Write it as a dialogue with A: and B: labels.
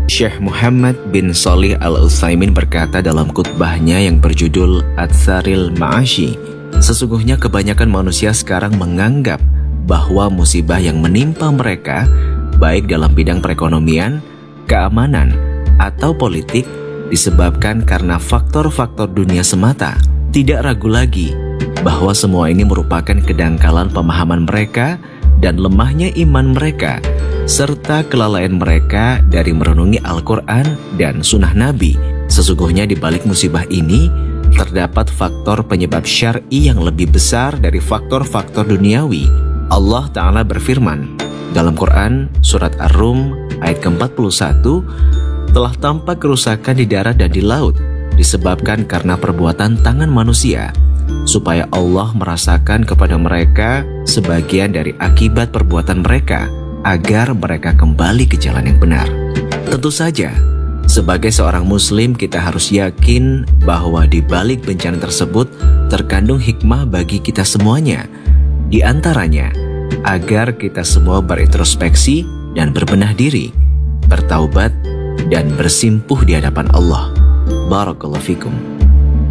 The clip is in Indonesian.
A: Syekh Muhammad bin Shalih Al-Utsaimin berkata dalam khutbahnya yang berjudul Ats-Tsaril Ma'asyi, sesungguhnya kebanyakan manusia sekarang menganggap bahwa musibah yang menimpa mereka, baik dalam bidang perekonomian, keamanan, atau politik, disebabkan karena faktor-faktor dunia semata. Tidak ragu lagi bahwa semua ini merupakan kedangkalan pemahaman mereka dan lemahnya iman mereka, serta kelalaian mereka dari merenungi Al-Quran dan Sunnah Nabi. Sesungguhnya di balik musibah ini terdapat faktor penyebab syar'i yang lebih besar dari faktor-faktor duniawi. Allah Ta'ala berfirman dalam Quran Surat Ar-Rum ayat ke-41, telah tampak kerusakan di darat dan di laut disebabkan karena perbuatan tangan manusia, supaya Allah merasakan kepada mereka sebagian dari akibat perbuatan mereka, agar mereka kembali ke jalan yang benar. Tentu saja, sebagai seorang muslim kita harus yakin bahwa di balik bencana tersebut terkandung hikmah bagi kita semuanya. Di antaranya, agar kita semua berintrospeksi dan berbenah diri, bertaubat dan bersimpuh di hadapan Allah. Barakallahu fikum.